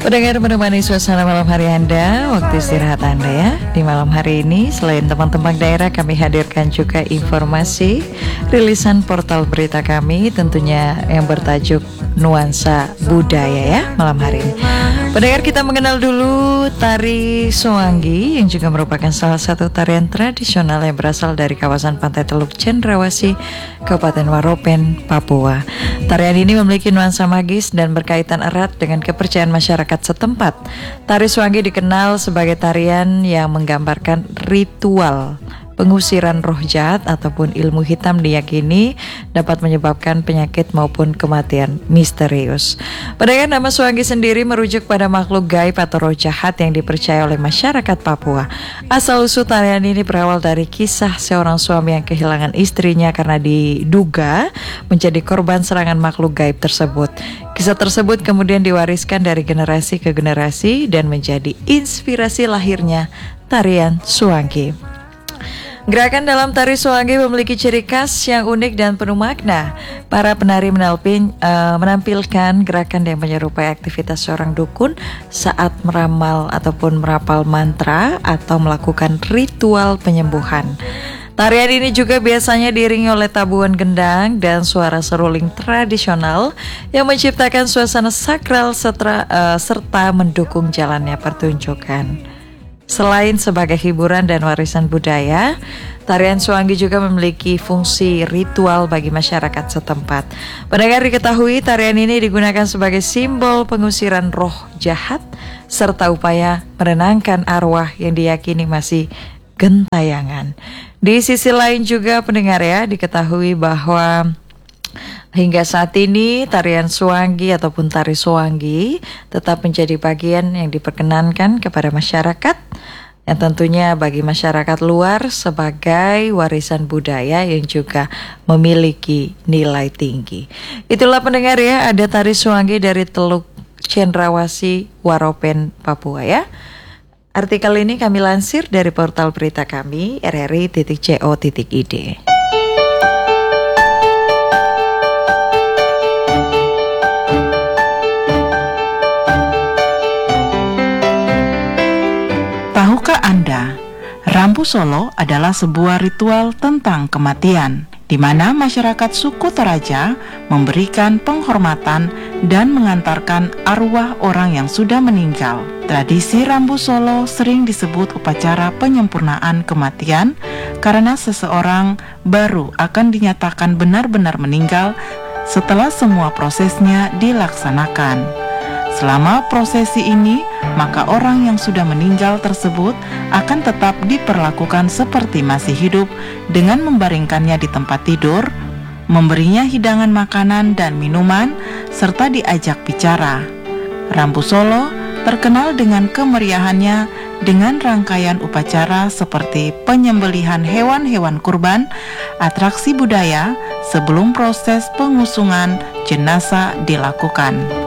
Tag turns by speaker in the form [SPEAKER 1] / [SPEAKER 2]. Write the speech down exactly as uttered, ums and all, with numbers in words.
[SPEAKER 1] Pendengar menemani suasana malam hari Anda, waktu istirahat Anda ya. Di malam hari ini, selain teman-teman daerah, kami hadirkan juga informasi rilisan portal berita kami, tentunya yang bertajuk Nuansa Budaya ya, malam hari ini. Pendengar, kita mengenal dulu tari Soanggi yang juga merupakan salah satu tarian tradisional yang berasal dari kawasan Pantai Teluk Cendrawasih, Kabupaten Waropen, Papua. Tarian ini memiliki nuansa magis dan berkaitan erat dengan kepercayaan masyarakat setempat. Tari Soanggi dikenal sebagai tarian yang menggambarkan ritual pengusiran roh jahat ataupun ilmu hitam diyakini dapat menyebabkan penyakit maupun kematian misterius. Padahal nama Soanggi sendiri merujuk pada makhluk gaib atau roh jahat yang dipercaya oleh masyarakat Papua. Asal-usul tarian ini berawal dari kisah seorang suami yang kehilangan istrinya karena diduga menjadi korban serangan makhluk gaib tersebut. Kisah tersebut kemudian diwariskan dari generasi ke generasi dan menjadi inspirasi lahirnya tarian Soanggi. Gerakan dalam tari Soanggi memiliki ciri khas yang unik dan penuh makna. Para penari menalpin, uh, menampilkan gerakan yang menyerupai aktivitas seorang dukun saat meramal ataupun merapal mantra atau melakukan ritual penyembuhan. Tarian ini juga biasanya diiringi oleh tabuhan gendang dan suara seruling tradisional yang menciptakan suasana sakral setra, uh, serta mendukung jalannya pertunjukan. Selain sebagai hiburan dan warisan budaya, tarian Soanggi juga memiliki fungsi ritual bagi masyarakat setempat. Pendengar, diketahui tarian ini digunakan sebagai simbol pengusiran roh jahat serta upaya menenangkan arwah yang diyakini masih gentayangan. Di sisi lain juga pendengar ya, diketahui bahwa hingga saat ini tarian Soanggi ataupun tari Soanggi tetap menjadi bagian yang diperkenankan kepada masyarakat, yang tentunya bagi masyarakat luar sebagai warisan budaya yang juga memiliki nilai tinggi. Itulah pendengar ya, ada tari Soanggi dari Teluk Cendrawasih, Waropen, Papua ya. Artikel ini kami lansir dari portal berita kami r r i titik co titik i d.
[SPEAKER 2] Tahukah Anda, Rambu Solo adalah sebuah ritual tentang kematian, di mana masyarakat suku Toraja memberikan penghormatan dan mengantarkan arwah orang yang sudah meninggal. Tradisi Rambu Solo sering disebut upacara penyempurnaan kematian karena seseorang baru akan dinyatakan benar-benar meninggal setelah semua prosesnya dilaksanakan. Selama prosesi ini, maka orang yang sudah meninggal tersebut akan tetap diperlakukan seperti masih hidup dengan membaringkannya di tempat tidur, memberinya hidangan makanan dan minuman, serta diajak bicara. Rambu Solo terkenal dengan kemeriahannya dengan rangkaian upacara seperti penyembelihan hewan-hewan kurban, atraksi budaya sebelum proses pengusungan jenazah dilakukan.